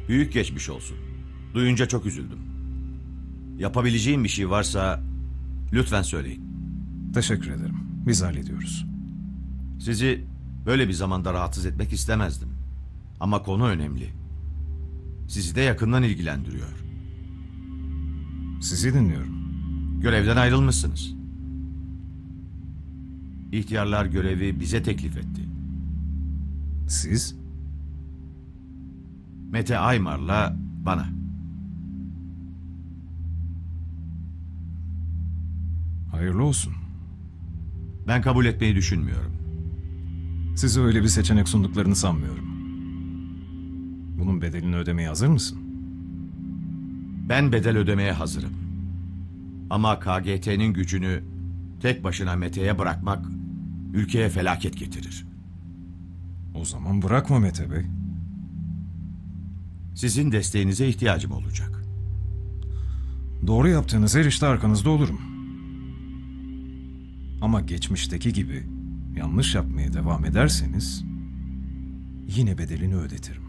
Büyük geçmiş olsun. Duyunca çok üzüldüm. Yapabileceğim bir şey varsa lütfen söyleyin. Teşekkür ederim. Biz hallediyoruz. Sizi böyle bir zamanda rahatsız etmek istemezdim. Ama konu önemli. Sizi de yakından ilgilendiriyor. Sizi dinliyorum. Görevden ayrılmışsınız. İhtiyarlar görevi bize teklif etti. Siz? Mete Aymar'la bana. Hayırlı olsun. Ben kabul etmeyi düşünmüyorum. Size öyle bir seçenek sunduklarını sanmıyorum. Bunun bedelini ödemeye hazır mısın? Ben bedel ödemeye hazırım. Ama KGT'nin gücünü tek başına Mete'ye bırakmak ülkeye felaket getirir. O zaman bırakma Mete Bey. Sizin desteğinize ihtiyacım olacak. Doğru yaptığınız her işte arkanızda olurum. Ama geçmişteki gibi yanlış yapmaya devam ederseniz yine bedelini ödetirim.